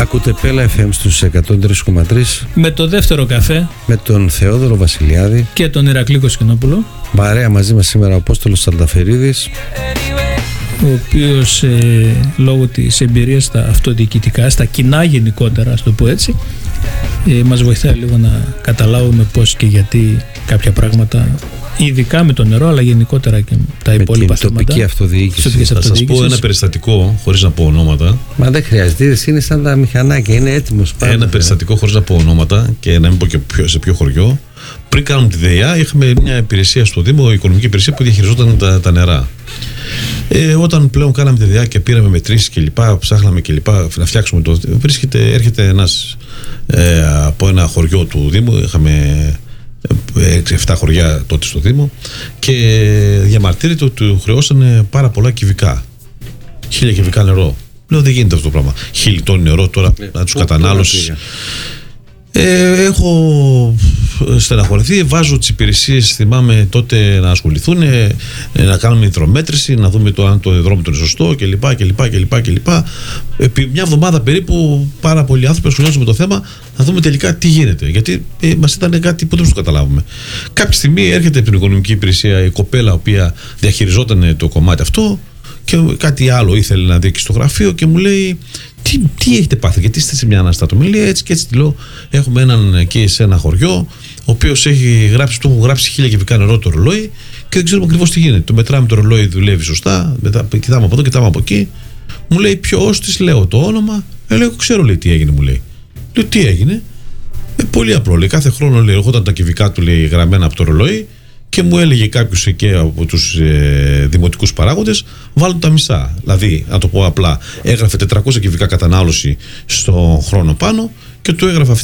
Ακούτε Πέλα FM στους 103,3 με το δεύτερο καφέ, με τον Θεόδωρο Βασιλιάδη και τον Ηρακλή Κοσκινόπουλο. Παρέα μαζί μας σήμερα ο Απόστολος Σαλταφερίδης, ο οποίος λόγω της εμπειρίας στα αυτοδιοικητικά, στα κοινά γενικότερα, ας το πω έτσι, μας βοηθάει λίγο να καταλάβουμε πώς και γιατί κάποια πράγματα, ειδικά με το νερό, αλλά γενικότερα και τα υπόλοιπα θέματα. Με την τοπική αυτοδιοίκηση. Θα σας πω ένα περιστατικό, χωρίς να πω ονόματα. Μα δεν χρειάζεται, είναι σαν τα μηχανάκια, είναι έτοιμος πάντα. Ένα περιστατικό χωρίς να πω ονόματα και να μην πω και σε ποιο χωριό. Πριν κάνουμε τη ΔΕΙΑ, είχαμε μια υπηρεσία στο Δήμο, η οικονομική υπηρεσία που διαχειριζόταν τα νερά. Όταν πλέον κάναμε τη ΔΕΙΑ και πήραμε μετρήσεις και λοιπά, ψάχναμε και λοιπά να φτιάξουμε το. Έρχεται ένας από ένα χωριό του Δήμου, είχαμε 6-7 χωριά τότε στο Δήμο, και διαμαρτύρεται ότι του χρεώσανε πάρα πολλά κυβικά. 1000 κυβικά νερό. Λέω, δεν γίνεται αυτό το πράγμα. 1000 τόνοι νερό τώρα να τους κατανάλωσεις. Έχω στεναχωρηθεί, βάζω τις υπηρεσίες, θυμάμαι τότε, να ασχοληθούν, να κάνουμε υδρομέτρηση, να δούμε αν το δρόμο είναι σωστό κλπ. Επί μια εβδομάδα περίπου πάρα πολλοί άνθρωποι ασχολιάζονται με το θέμα, να δούμε τελικά τι γίνεται. Γιατί μας ήταν κάτι που δεν το καταλάβουμε. Κάποια στιγμή έρχεται από την οικονομική υπηρεσία η κοπέλα, η οποία διαχειριζόταν το κομμάτι αυτό, και κάτι άλλο ήθελε να δείξει στο γραφείο και μου λέει, τι έχετε πάθει, γιατί είστε σε μια αναστατωμιλία? Έτσι και έτσι τη λέω, έχουμε έναν εκεί σε ένα χωριό, ο οποίος του έχουν γράψει 1000 κυβικά νερό το ρολόι και δεν ξέρουμε ακριβώς τι γίνεται. Το μετράμε, το ρολόι δουλεύει σωστά, μετά κοιτάμε από εδώ, κοιτάμε από εκεί. Μου λέει, ποιος της, λέω το όνομα, λέω, ξέρω, λέει, τι έγινε, μου λέει. Λέω, τι έγινε? Πολύ απλό, λέει, κάθε χρόνο, λέει, ερχόταν τα κυβικά του, λέει, γραμμένα από το ρολόι και μου έλεγε κάποιος εκεί από τους δημοτικούς παράγοντες, βάλουν τα μισά. Δηλαδή, να το πω απλά, έγραφε 400 κυβικά κατανάλωση στον χρόνο πάνω και του έγραφε αυτή